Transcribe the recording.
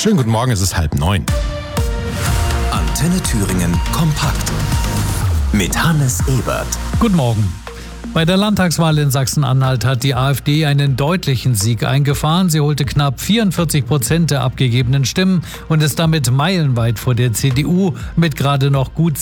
Schönen guten Morgen, es ist 8:30. Antenne Thüringen kompakt mit Hannes Ebert. Guten Morgen. Bei der Landtagswahl in Sachsen-Anhalt hat die AfD einen deutlichen Sieg eingefahren. Sie holte knapp 44% der abgegebenen Stimmen und ist damit meilenweit vor der CDU mit gerade noch gut